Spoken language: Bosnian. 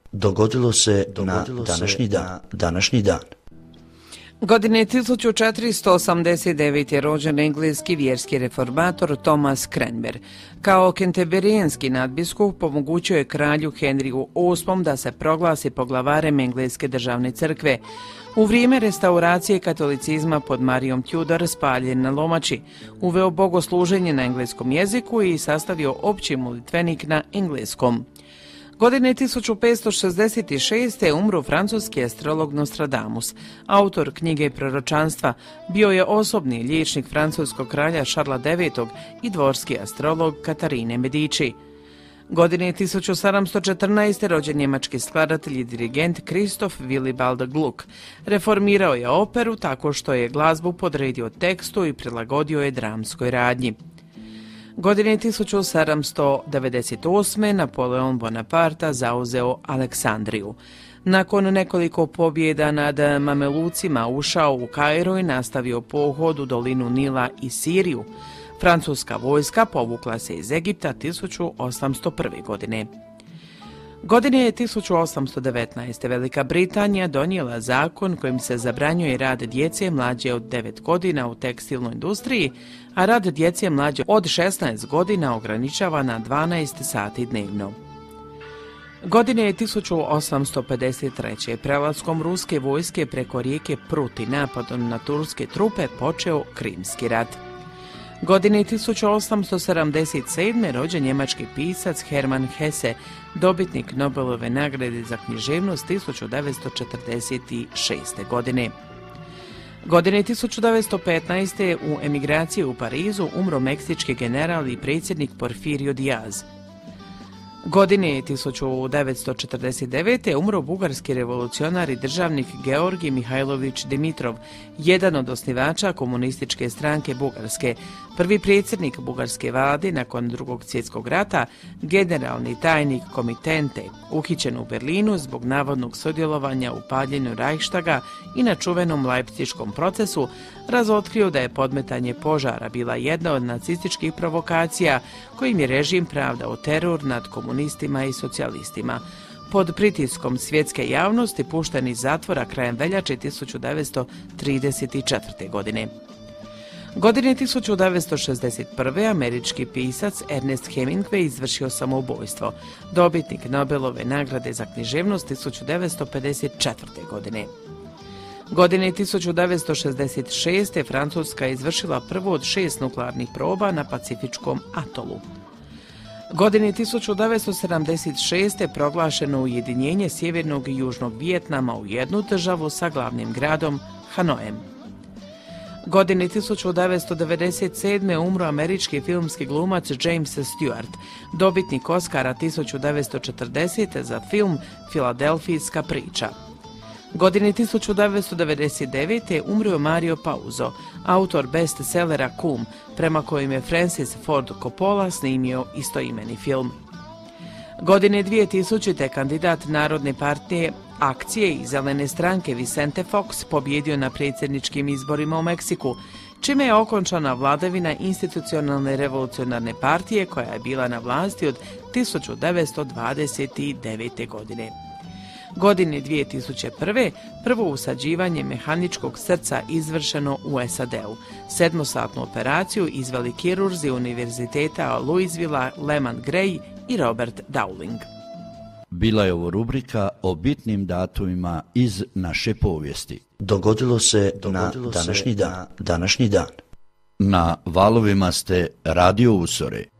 Dogodilo se na današnji dan. Godine 1489. je rođen engleski vjerski reformator Thomas Cranmer. Kao kenteberijski nadbiskup omogućio je kralju Henriju VIII da se proglasi poglavarem engleske državne crkve. U vrijeme restauracije katolicizma pod Marijom Tudor spaljen na lomači, uveo bogosluženje na engleskom jeziku i sastavio opći molitvenik na engleskom. Godine 1566. umro francuski astrolog Nostradamus, autor knjige proročanstva, bio je osobni liječnik francuskog kralja Šarla IX i dvorski astrolog Katarine Medici. Godine 1714. rođen njemački skladatelj i dirigent Christoph Willibald Gluck. Reformirao je operu tako što je glazbu podredio tekstu i prilagodio je dramskoj radnji. Godine 1798. Napoleon Bonaparte zauzeo Aleksandriju. Nakon nekoliko pobjeda nad Mamelucima ušao u Kairo i nastavio pohod u dolinu Nila i Siriju. Francuska vojska povukla se iz Egipta 1801. godine. Godine 1819. Velika Britanija donijela zakon kojim se zabranjuje rad djece mlađe od 9 godina u tekstilnoj industriji, a rad djece mlađe od 16 godina ograničava na 12 sati dnevno. Godine 1853. prelaskom ruske vojske preko rijeke Prut i napadom na turske trupe počeo Krimski rat. Godine 1877. rođen njemački pisac Hermann Hesse, dobitnik Nobelove nagrade za književnost 1946. godine. Godine 1915. u emigraciji u Parizu umro meksički general i predsjednik Porfirio Diaz. Godine 1949. umro bugarski revolucionar i državnik Georgij Mihajlović Dimitrov, jedan od osnivača komunističke stranke Bugarske, prvi predsjednik bugarske vlade nakon Drugog svjetskog rata, generalni tajnik Komitente, uhićen u Berlinu zbog navodnog sudjelovanja u paljenju Reichstaga i na čuvenom Leipziškom procesu, razotkrio da je podmetanje požara bila jedna od nacističkih provokacija kojim je režim pravdao teror nad komunistima i socijalistima. Pod pritiskom svjetske javnosti pušten iz zatvora krajem veljače 1934. godine. Godine 1961. američki pisac Ernest Hemingway izvršio samoubojstvo, dobitnik Nobelove nagrade za književnost 1954. godine. Godine 1966. Francuska je izvršila prvu od 6 nuklearnih proba na Pacifičkom atolu. Godine 1976. proglašeno ujedinjenje Sjevernog i Južnog Vijetnama u jednu državu sa glavnim gradom Hanojem. Godine 1997. umro američki filmski glumac James Stewart, dobitnik Oscara 1940. za film Filadelfijska priča. Godine 1999. umrio Mario Puzo, autor bestsellera Kum, prema kojim je Francis Ford Coppola snimio istoimeni film. Godine 2000. kandidat Narodne partije Akcije i Zelene stranke Vicente Fox pobjedio na predsjedničkim izborima u Meksiku, čime je okončana vladavina institucionalne revolucionarne partije koja je bila na vlasti od 1929. godine. Godine 2001. prvo usađivanje mehaničkog srca izvršeno u SAD-u. 7-satnu operaciju izveli kirurzi Univerziteta Louisville, Lehman Gray i Robert Dowling. Bila je ovo rubrika o bitnim datumima iz naše povijesti. Dogodilo se na današnji dan. Na valovima ste Radio Usore.